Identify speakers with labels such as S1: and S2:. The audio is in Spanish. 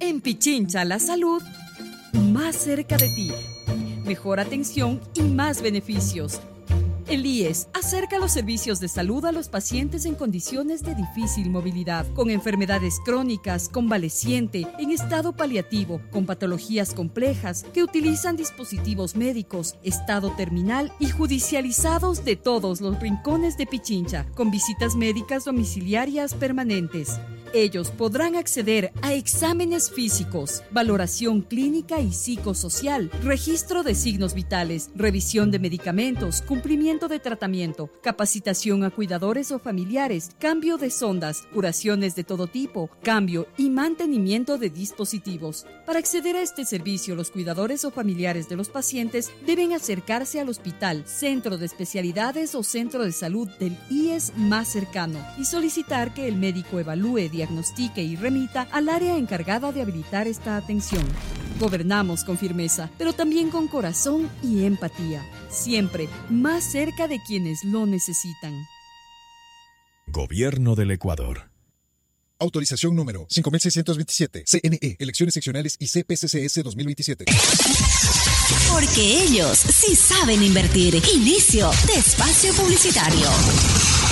S1: En Pichincha, la salud más cerca de ti. Mejor atención y más beneficios. El IES acerca los servicios de salud a los pacientes en condiciones de difícil movilidad, con enfermedades crónicas, convaleciente, en estado paliativo, con patologías complejas, que utilizan dispositivos médicos, estado terminal y judicializados de todos los rincones de Pichincha, con visitas médicas domiciliarias permanentes. Ellos podrán acceder a exámenes físicos, valoración clínica y psicosocial, registro de signos vitales, revisión de medicamentos, cumplimiento de tratamiento, capacitación a cuidadores o familiares, cambio de sondas, curaciones de todo tipo, cambio y mantenimiento de dispositivos. Para acceder a este servicio, los cuidadores o familiares de los pacientes deben acercarse al hospital, centro de especialidades o centro de salud del IES más cercano y solicitar que el médico evalúe, diagnostique y remita al área encargada de habilitar esta atención. Gobernamos con firmeza, pero también con corazón y empatía. Siempre más cerca de quienes lo necesitan.
S2: Gobierno del Ecuador.
S3: Autorización número 5627. CNE, Elecciones Seccionales y CPCCS 2027.
S4: Porque ellos sí saben invertir. Inicio de espacio publicitario.